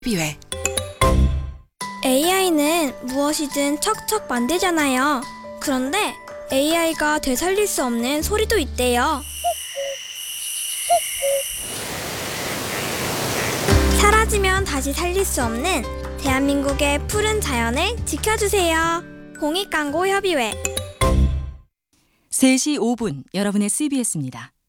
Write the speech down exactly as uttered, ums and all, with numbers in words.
비회. 에이아이는 무엇이든 척척 만들잖아요. 그런데 에이아이가 되살릴 수 없는 소리도 있대요. 사라지면 다시 살릴 수 없는 대한민국의 푸른 자연을 지켜주세요. 공익광고협의회. 세 시 오 분 여러분의 씨비에스입니다.